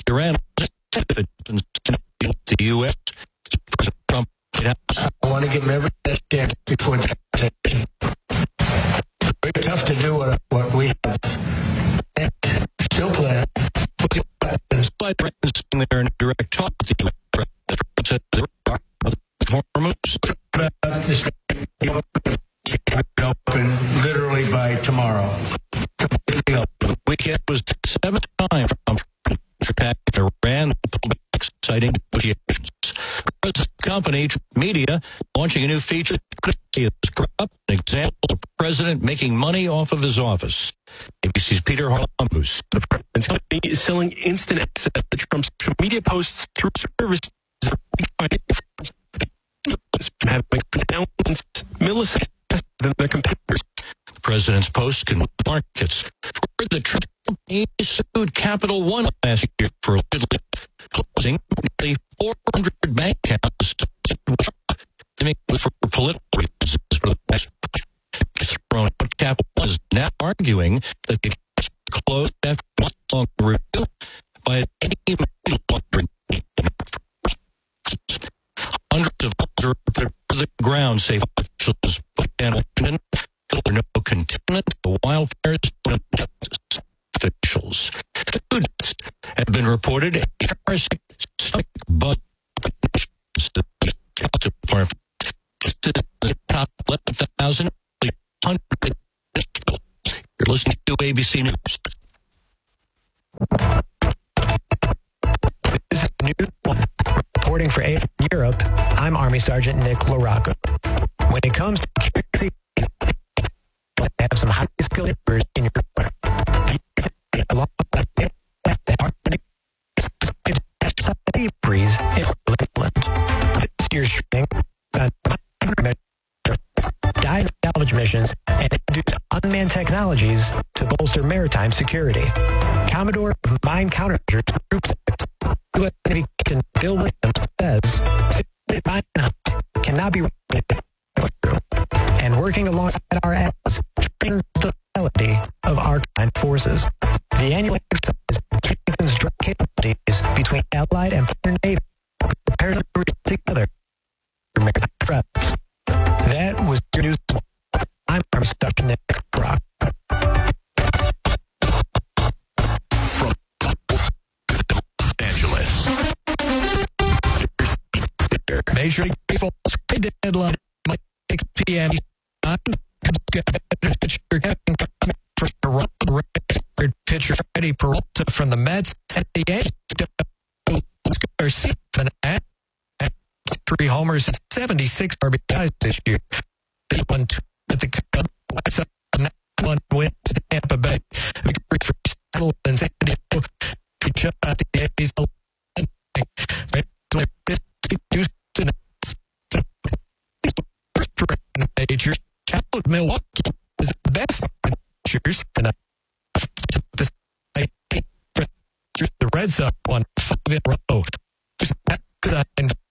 Iran if it happens to the U.S. President Trump. I want to give him every chance before temptation. Very tough to do what we have and still plan. Despite Iran sitting there in direct talk with the U.S. President said there are other Hormuz. Open literally by tomorrow. The weekend was the seventh time Trump attacked Iran, citing negotiations. The company media launching a new feature could see as corrupt, an example of the president making money off of his office. ABC's Peter Harlambus. The president's company is selling instant access to Trump's social media posts through services from having thousands milliseconds than their competitors. The president's posts can move markets. The Trump company sued Capital One last year for allegedly closing nearly 400 bank accounts for political reasons. Capital One is now arguing that the accounts were closed after a long review by any money laundering. Hundreds of others are put to the ground, say officials in Washington. There are no containment to wildfires and justice officials. Two deaths have been reported in parasitic stomach bug department. This is the top 11,000. You're listening to ABC News. This is News. Reporting for AFP Europe, I'm Army Sergeant Nick LaRocca. When it comes to security, have some highly skilled members in your breeze in Portland. This year's training dive salvage missions and introduce unmanned technologies to bolster maritime security. Commodore of Mine Countermeasures Group 6, U.S. Navy Captain Bill Williams says mine cannot be and working alongside our allies strengthens the stability of our combined forces. The annual exercise strengthens joint capabilities between allied and partner navies, prepared to work together for maritime threats. That was your news. I'm Army Sergeant Nick LaRocca. Major League Baseball trade deadline 6 p.m. Pitcher Freddie Peralta from the Mets and the Yankees. Garcia had 3 homers and 76 RBIs this year. They won 2 at the Cubs. 1 win to Tampa Bay. Victory for Seattle and San Diego. Shut out the Yankees. Majors. Cal of Milwaukee is the best majors, and the Red Sox won 5 in a row.